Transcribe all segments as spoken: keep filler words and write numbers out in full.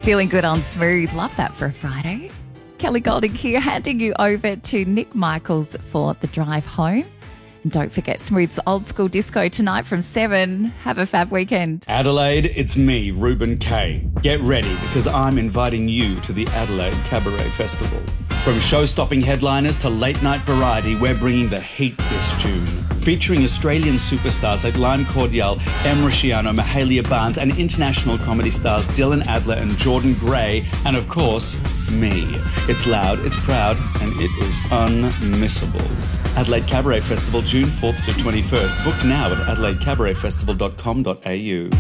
Feeling good on Smooth. Love that for a Friday. Kelly Golding here, handing you over to Nick Michaels for the drive home. And don't forget Smooth's Old School Disco tonight from seven. Have a fab weekend. Adelaide, it's me, Ruben Kay. Get ready because I'm inviting you to the Adelaide Cabaret Festival. From show-stopping headliners to late-night variety, we're bringing the heat this June. Featuring Australian superstars like Lime Cordial, Em Rusciano, Mahalia Barnes, and international comedy stars Dylan Adler and Jordan Gray, and of course, me. It's loud, it's proud, and it is unmissable. Adelaide Cabaret Festival, June fourth to twenty-first. Book now at adelaide cabaret festival dot com dot a u.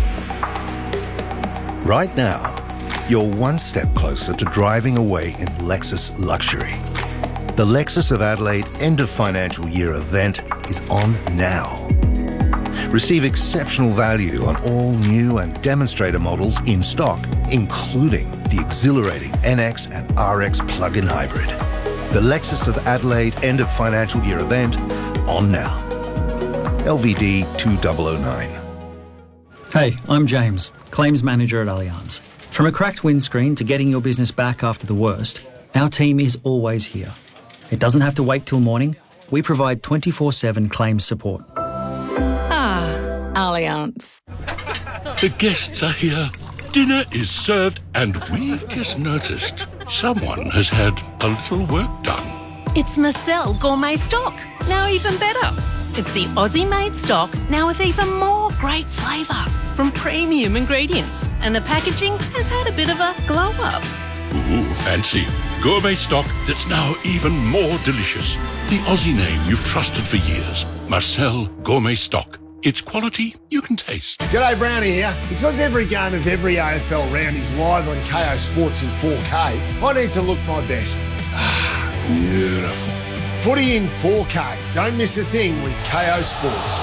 Right now, you're one step closer to driving away in Lexus luxury. The Lexus of Adelaide end of financial year event is on now. Receive exceptional value on all new and demonstrator models in stock, including the exhilarating N X and R X plug-in hybrid. The Lexus of Adelaide end of financial year event on now. L V D two thousand nine. Hey, I'm James, Claims Manager at Allianz. From a cracked windscreen to getting your business back after the worst, our team is always here. It doesn't have to wait till morning. We provide twenty-four seven claims support. Ah, Allianz. The guests are here. Dinner is served and we've just noticed someone has had a little work done. It's Marcel Gourmet Stock, now even better. It's the Aussie-made stock, now with even more great flavour from premium ingredients. And the packaging has had a bit of a glow-up. Ooh, fancy. Gourmet stock that's now even more delicious. The Aussie name you've trusted for years. Marcel Gourmet Stock. It's quality you can taste. G'day, Brownie here. Because every game of every A F L round is live on K O Sports in four K, I need to look my best. Ah, beautiful. Footy in four K. Don't miss a thing with K O Sports.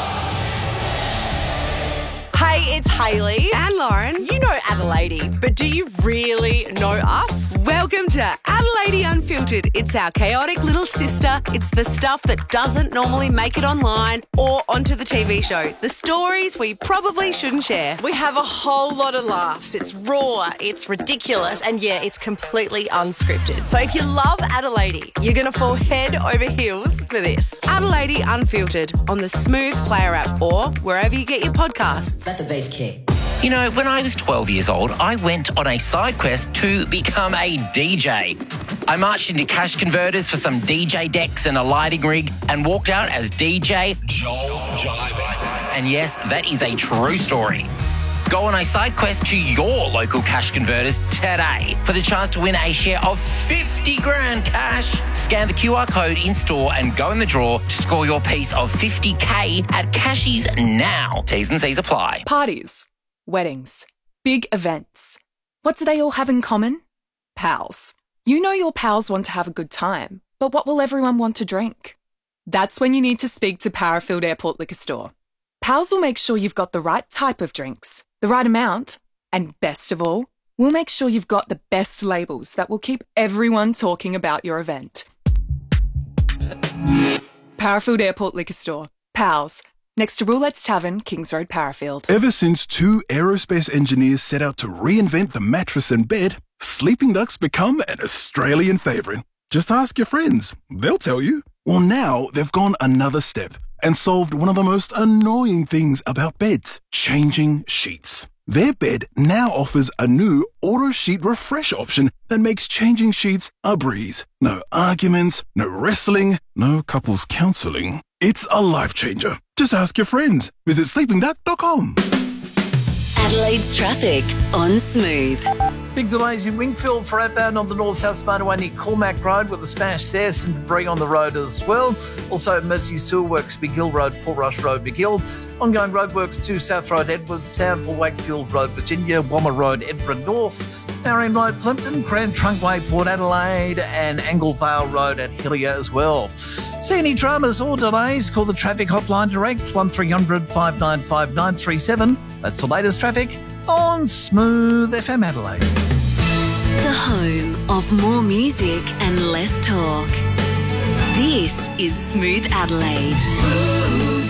Hey, it's Hayley And Lauren. You know Adelaide, but do you really know us? Welcome to Adelaide Unfiltered. It's our chaotic little sister. It's the stuff that doesn't normally make it online or onto the T V show. The stories we probably shouldn't share. We have a whole lot of laughs. It's raw, it's ridiculous, and yeah, it's completely unscripted. So if you love Adelaide, you're going to fall head over heels for this. Adelaide Unfiltered on the Smooth Player app or wherever you get your podcasts. Let the bass kick. You know, when I was twelve years old, I went on a side quest to become a D J. I marched into cash converters for some D J decks and a lighting rig and walked out as D J Joel Jivin. And yes, that is a true story. Go on a side quest to your local cash converters today for the chance to win a share of fifty grand cash. Scan the Q R code in store and go in the draw to score your piece of fifty K at Cashies now. T's and C's apply. Parties, weddings, big events. What do they all have in common? Pals. You know your pals want to have a good time, but what will everyone want to drink? That's when you need to speak to Parafield Airport Liquor Store. Pals will make sure you've got the right type of drinks, the right amount, and best of all, we'll make sure you've got the best labels that will keep everyone talking about your event. Parafield Airport Liquor Store. Pals. Next to Roulette's Tavern, Kings Road, Parafield. Ever since two aerospace engineers set out to reinvent the mattress and bed, Sleeping Duck's become an Australian favourite. Just ask your friends. They'll tell you. Well, now they've gone another step and solved one of the most annoying things about beds, changing sheets. Their bed now offers a new auto sheet refresh option that makes changing sheets a breeze. No arguments, no wrestling, no couples counselling. It's a life changer. Just ask your friends. Visit sleeping duck dot com. Adelaide's traffic on Smooth. Big delays in Wingfield for outbound on the north-south motorway near Cormac Road with a smashed there, some debris on the road as well. Also, Mercy Sewer Works, Big Hill Road, Port Rush Road, Big Hill. Ongoing roadworks to South Road, Edwardstown, Port Wakefield Road, Virginia, Wommer Road, Edinburgh North, Marion Road, Plimpton, Grand Trunkway, Port Adelaide, and Anglevale Road at Hillier as well. See any dramas or delays? Call the traffic hotline direct, one three hundred five nine five nine three seven. That's the latest traffic on Smooth F M Adelaide. The home of more music and less talk. This is Smooth Adelaide. Smooth.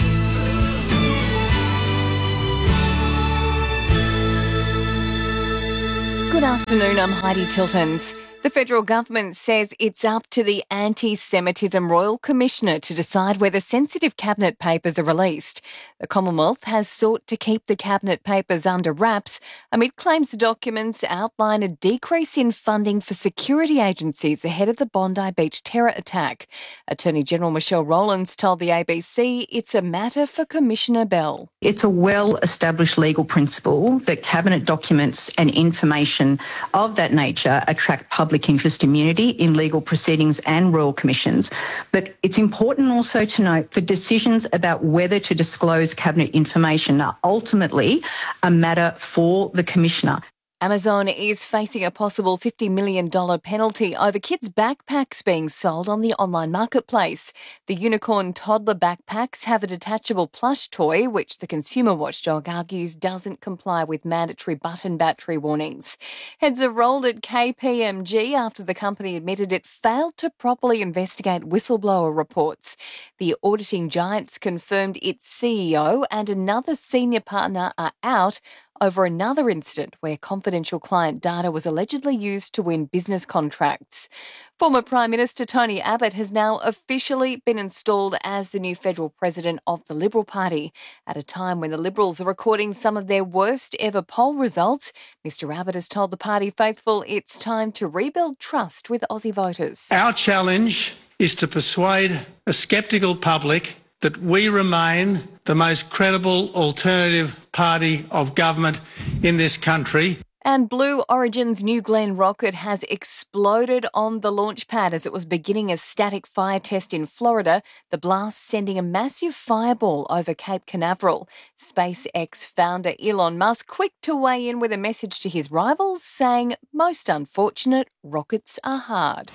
Good afternoon, I'm Heidi Tiltons. The federal government says it's up to the Anti-Semitism Royal Commissioner to decide whether sensitive cabinet papers are released. The Commonwealth has sought to keep the cabinet papers under wraps amid claims the documents outline a decrease in funding for security agencies ahead of the Bondi Beach terror attack. Attorney General Michelle Rowlands told the A B C it's a matter for Commissioner Bell. It's a well-established legal principle that cabinet documents and information of that nature attract public interest immunity in legal proceedings and royal commissions. But it's important also to note the decisions about whether to disclose cabinet information are ultimately a matter for the Commissioner. Amazon is facing a possible fifty million dollars penalty over kids' backpacks being sold on the online marketplace. The unicorn toddler backpacks have a detachable plush toy, which the consumer watchdog argues doesn't comply with mandatory button battery warnings. Heads have rolled at K P M G after the company admitted it failed to properly investigate whistleblower reports. The auditing giants confirmed its C E O and another senior partner are out over another incident where confidential client data was allegedly used to win business contracts. Former Prime Minister Tony Abbott has now officially been installed as the new federal president of the Liberal Party. At a time when the Liberals are recording some of their worst ever poll results, Mister Abbott has told the party faithful it's time to rebuild trust with Aussie voters. Our challenge is to persuade a sceptical public that we remain the most credible alternative party of government in this country. And Blue Origin's New Glenn rocket has exploded on the launch pad as it was beginning a static fire test in Florida, the blast sending a massive fireball over Cape Canaveral. SpaceX founder Elon Musk quick to weigh in with a message to his rivals saying, most unfortunate, rockets are hard.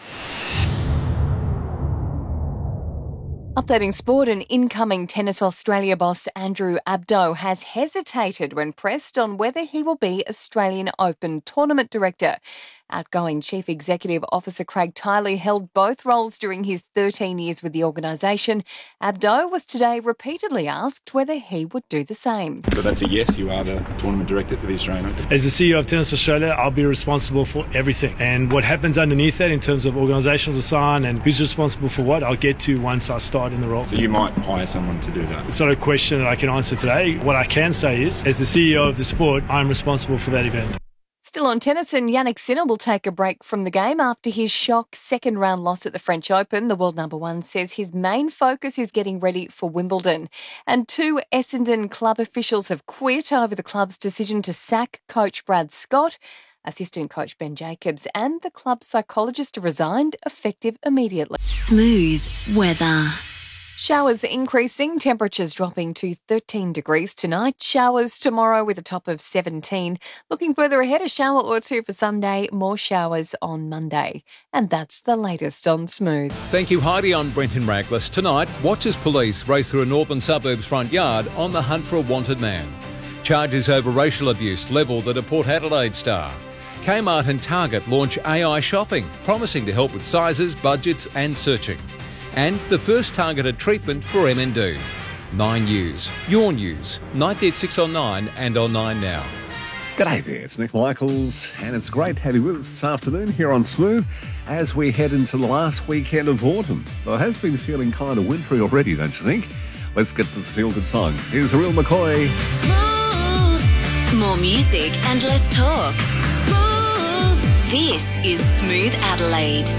Updating sport, and incoming Tennis Australia boss Andrew Abdo has hesitated when pressed on whether he will be Australian Open tournament director. Outgoing Chief Executive Officer Craig Tiley held both roles during his thirteen years with the organisation. Abdo was today repeatedly asked whether he would do the same. So that's a yes, you are the tournament director for the Australian Open. As the C E O of Tennis Australia, I'll be responsible for everything. And what happens underneath that in terms of organisational design and who's responsible for what, I'll get to once I start in the role. So you might hire someone to do that? It's not a question that I can answer today. What I can say is, as the C E O of the sport, I'm responsible for that event. Still on tennis, and Yannick Sinner will take a break from the game after his shock second-round loss at the French Open. The world number one says his main focus is getting ready for Wimbledon. And two Essendon club officials have quit over the club's decision to sack coach Brad Scott. Assistant coach Ben Jacobs and the club psychologist have resigned, effective immediately. Smooth weather. Showers increasing, temperatures dropping to thirteen degrees tonight. Showers tomorrow with a top of seventeen. Looking further ahead, a shower or two for Sunday, more showers on Monday. And that's the latest on Smooth. Thank you, Heidi. I'm Brenton Raglas. Tonight, watch as police race through a northern suburb's front yard on the hunt for a wanted man. Charges over racial abuse levelled at a Port Adelaide star. Kmart and Target launch A I shopping, promising to help with sizes, budgets and searching. And the first targeted treatment for M N D. Nine News. Your news. ninety at six on nine and on nine now. G'day there, it's Nick Michaels, and it's great to have you with us this afternoon here on Smooth as we head into the last weekend of autumn. Well, it has been feeling kind of wintry already, don't you think? Let's get to the feel-good songs. Here's Real McCoy. Smooth. More music and less talk. Smooth. This is Smooth Adelaide.